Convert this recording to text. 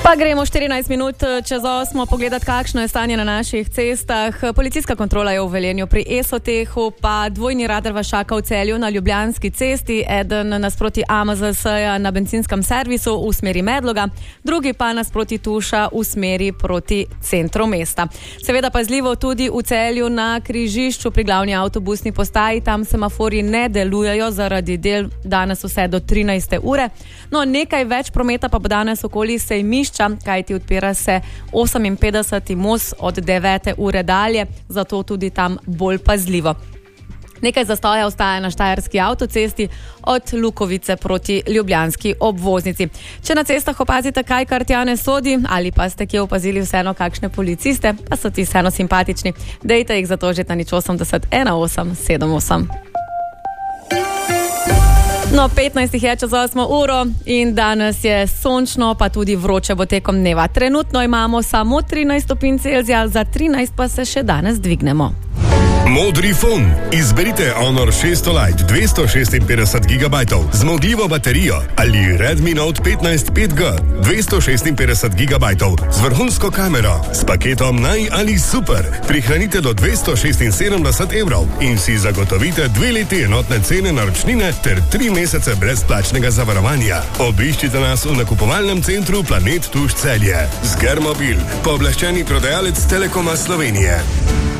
Pa gremo 14 minut čez 8 pogledati, kakšno je stanje na naših cestah. Policijska kontrola je v Velenju pri Esotehu, pa dvojni radar vas čaka v Celju na Ljubljanski cesti, eden nasproti AMZS-ja na benzinskem servisu v smeri Medloga, drugi pa nasproti Tuša v smeri proti centru mesta. Seveda pazljivo tudi v Celju na križišču pri glavni avtobusni postaji, tam semafori ne delujejo zaradi del danes vse do 13. ure. No, nekaj več prometa pa bo danes okoli Sejmišča, kajti odpira se 58. most od 9. ure dalje, zato tudi tam bolj pazljivo. Nekaj zastoja ostaja na Štajerski avtocesti od Lukovice proti Ljubljanski obvoznici. Če na cestah opazite kaj, kar tja ne sodi, ali pa ste kje opazili vseeno kakšne policiste, pa so ti vseeno simpatični, dejte jih zato že na 080 1878. No, 15 je čez 8 uro in danes je sončno, pa tudi vroče bo tekom dneva. Trenutno imamo samo 13 stopinj Celzija, za 13 pa se še danes dvignemo. Modri fon. Izberite Honor 600 Lite 256 GB, zmogljivo baterijo ali Redmi Note 15 5G 256 GB z vrhunsko kamero s paketom Naj ali Super. Prihranite do 276 evrov in si zagotovite 2 leti enotne cene naročnine ter 3 mesece brezplačnega zavarovanja. Obiščite nas v nakupovalnem centru Planet Tuš Celje. Zgermobil, pooblaščeni prodajalec Telekoma Slovenije.